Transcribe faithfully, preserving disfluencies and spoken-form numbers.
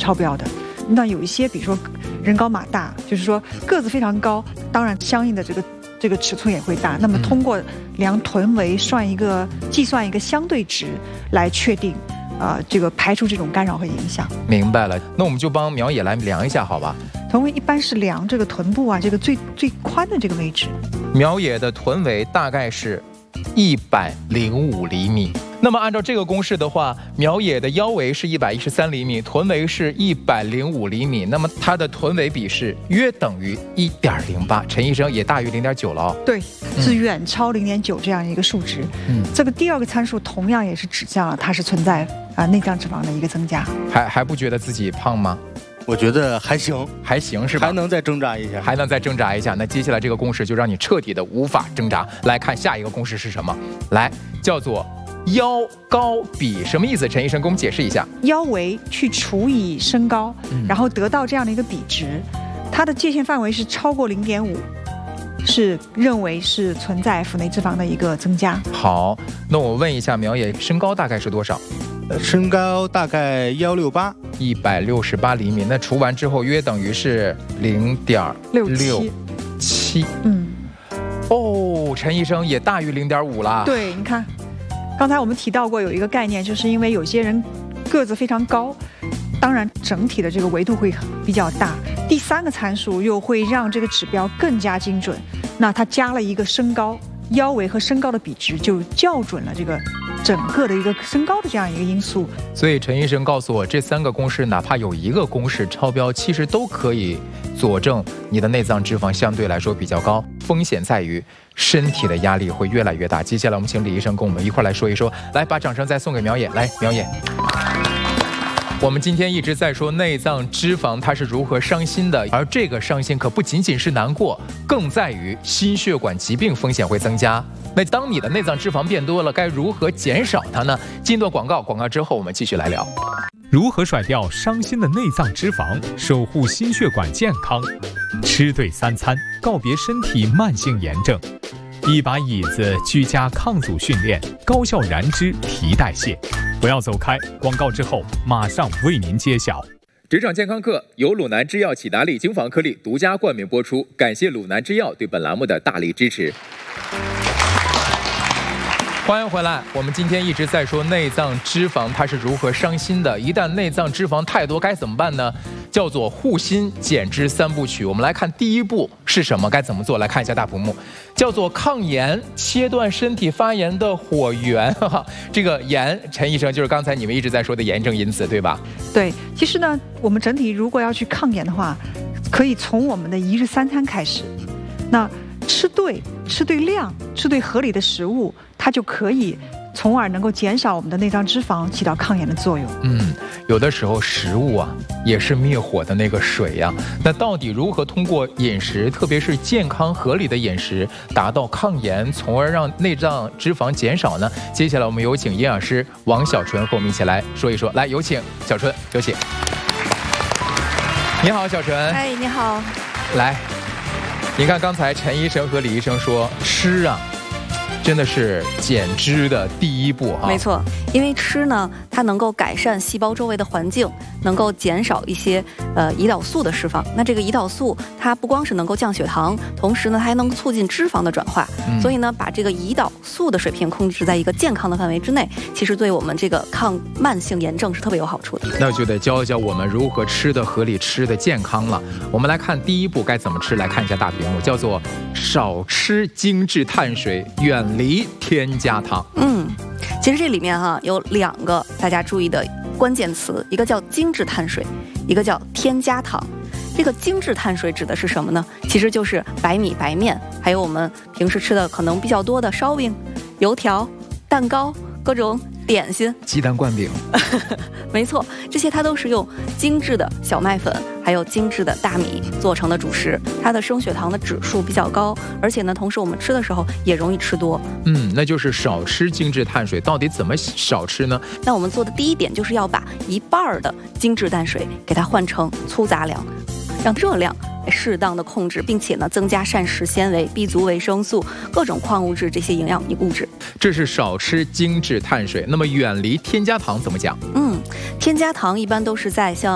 超标的。那有一些，比如说人高马大，就是说个子非常高，当然相应的这个这个尺寸也会大。那么通过量臀围算一个计算一个相对值来确定，呃，这个排除这种干扰和影响。 明白了，那我们就帮苗野来量一下，好吧？ 臀围一般是量这个臀部啊，这个最最宽的这个位置。 苗野的臀围大概是一百零五厘米。那么按照这个公式的话，苗野的腰围是一百一十三厘米，臀围是一百零五厘米，那么它的臀围比是约等于一点零八，陈医生也大于零点九了哦。 对，是远超零点九这样一个数值。嗯，这个第二个参数同样也是指向了它是存在啊、呃、内脏脂肪的一个增加。 还还不觉得自己胖吗？ 我觉得还行， 还行是吧？ 还能再挣扎一下， 还能再挣扎一下。那接下来这个公式就让你彻底的无法挣扎。来看下一个公式是什么？来，叫做腰高比，什么意思？陈医生给我们解释一下。 腰围去除以身高，嗯、然后得到这样的一个比值，它的界限范围是超过零点五，是认为是存在腹内脂肪的一个增加。 好，那我问一下苗野，身高大概是多少？ 身高大概幺六八， 一百六十八厘米。那除完之后，约等于是零点六七。 嗯， 哦，陈医生也大于零点五了。 对，你看，刚才我们提到过有一个概念，就是因为有些人个子非常高，当然整体的这个维度会比较大。第三个参数又会让这个指标更加精准。那它加了一个身高、腰围和身高的比值，就校准了这个整个的一个身高的这样一个因素。 所以陈医生告诉我，这三个公式哪怕有一个公式超标，其实都可以佐证你的内脏脂肪相对来说比较高。风险在于身体的压力会越来越大。接下来我们请李医生跟我们一块来说一说。来，把掌声再送给苗野。来，苗野。我们今天一直在说内脏脂肪它是如何伤心的，而这个伤心可不仅仅是难过，更在于心血管疾病风险会增加。那当你的内脏脂肪变多了，该如何减少它呢？进段广告，广告之后我们继续来聊。 如何甩掉伤心的内脏脂肪，守护心血管健康？吃对三餐，告别身体慢性炎症。一把椅子，居家抗阻训练，高效燃脂提代谢。不要走开，广告之后马上为您揭晓。 职场健康课由鲁南制药启达利精防颗粒独家冠名播出，感谢鲁南制药对本栏目的大力支持。欢迎回来，我们今天一直在说内脏脂肪它是如何伤心的，一旦内脏脂肪太多该怎么办呢？叫做护心减脂三部曲。我们来看第一步是什么，该怎么做？来看一下大屏幕，叫做抗炎，切断身体发炎的火源。哈哈，这个炎，陈医生就是刚才你们一直在说的炎症因子，对吧？ 对，其实呢，我们整体如果要去抗炎的话，可以从我们的一日三餐开始。那吃对、吃对量、吃对合理的食物，它就可以从而能够减少我们的内脏脂肪，起到抗炎的作用。 嗯，有的时候食物啊也是灭火的那个水呀、啊。那到底如何通过饮食，特别是健康合理的饮食，达到抗炎，从而让内脏脂肪减少呢？接下来我们有请营养师王小纯和我们一起来说一说。来，有请小纯，有请。你好，小纯。 哎，你好。 来，你看刚才陈医生和李医生说吃啊。真的是减脂的第一步哈， 没错，因为吃呢，它能够改善细胞周围的环境，能够减少一些呃胰岛素的释放。那这个胰岛素它不光是能够降血糖，同时呢，它还能促进脂肪的转化。嗯、所以呢，把这个胰岛素的水平控制在一个健康的范围之内，其实对我们这个抗慢性炎症是特别有好处的。 那就得教教我们如何吃的合理，吃的健康了。我们来看第一步该怎么吃，来看一下大屏幕，叫做少吃精致碳水，远离添加糖。 嗯，其实这里面哈、啊、有两个大家注意的关键词，一个叫精致碳水，一个叫添加糖。这个精致碳水指的是什么呢？其实就是白米、白面，还有我们平时吃的可能比较多的烧饼、油条、蛋糕、各种点心、 鸡蛋灌饼。 没错，这些它都是用精致的小麦粉还有精致的大米做成的主食，它的升血糖的指数比较高，而且呢，同时我们吃的时候也容易吃多。 嗯，那就是少吃精致碳水。到底怎么少吃呢？ 那我们做的第一点就是要把一半的精致碳水给它换成粗杂粮，让热量适当的控制，并且呢增加膳食纤维、B 族维生素、各种矿物质这些营养物质。 这是少吃精致碳水。那么远离添加糖怎么讲？ 嗯，添加糖一般都是在像